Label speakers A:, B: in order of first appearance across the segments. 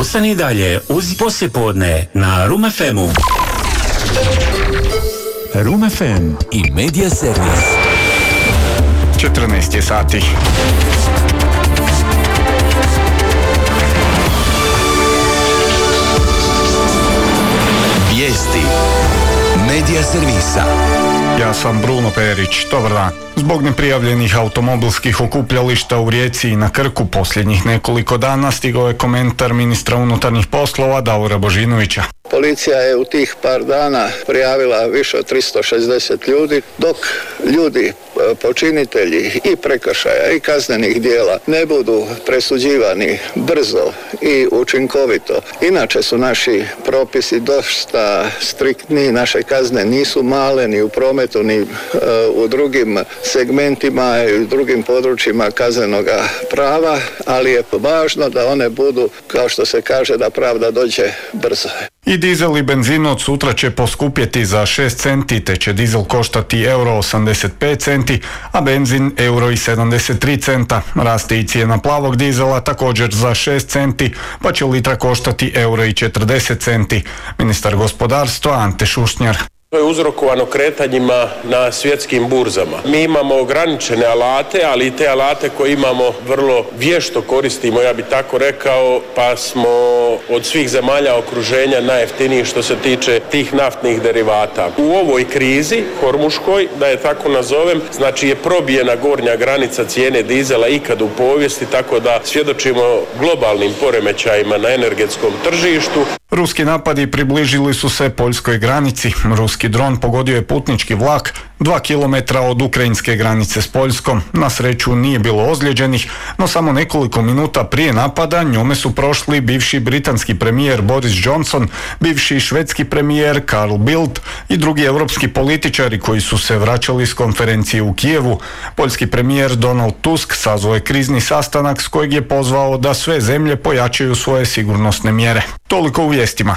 A: Ostani dalje uz poslijepodne na Room FM-u. Room FM i Media Servis.
B: 14 je sati.
A: Vijesti Media Servisa.
B: Ja sam Bruno Perić, dobar dan. Zbog neprijavljenih automobilskih okupljališta u Rijeci i na Krku posljednjih nekoliko dana stigao je komentar ministra unutarnjih poslova Davora Božinovića.
C: Policija je u tih par dana prijavila više od 360 ljudi, dok ljudi, počinitelji i prekršaja i kaznenih djela ne budu presuđivani brzo i učinkovito. Inače su naši propisi dosta striktni, naše kazne nisu male ni u prometu ni u drugim segmentima i u drugim područjima kaznenoga prava, ali je važno da one budu, kao što se kaže, da pravda dođe brzo.
B: I dizel i benzin od sutra će poskupjeti za 6 centi, te će dizel koštati €85 centi, a benzin €73 centa. Raste i cijena plavog dizela također za 6 centi, pa će litra koštati €40 centi. Ministar gospodarstva Ante Šušnjar.
D: To je uzrokovano kretanjima na svjetskim burzama. Mi imamo ograničene alate, ali i te alate koje imamo vrlo vješto koristimo, ja bih tako rekao, pa smo od svih zemalja okruženja najjeftiniji što se tiče tih naftnih derivata. U ovoj krizi, hormuškoj, da je tako nazovem, znači je probijena gornja granica cijene dizela ikad u povijesti, tako da svjedočimo globalnim poremećajima na energetskom tržištu.
B: Ruski napadi približili su se poljskoj granici. Ruski dron pogodio je putnički vlak 2 km od ukrajinske granice s Poljskom. Na sreću nije bilo ozlijeđenih, no samo nekoliko minuta prije napada njome su prošli bivši britanski premijer Boris Johnson, bivši švedski premijer Carl Bildt i drugi europski političari koji su se vraćali s konferencije u Kijevu. Poljski premijer Donald Tusk sazvao je krizni sastanak s kojeg je pozvao da sve zemlje pojačaju svoje sigurnosne mjere. Toliko u vijestima.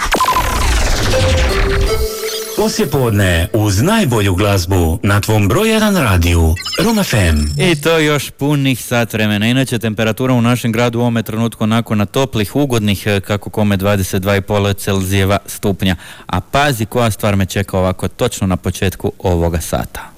A: Poslijepodne uz najbolju glazbu na tvom broj 1 radiju Room FM.
E: I to još punih sat vremena. Inače, temperatura u našem gradu u ovome trenutku onako na toplih, ugodnih, kako kome 22,5 Celzijeva stupnja. A pazi koja stvar me čeka ovako točno na početku ovoga sata.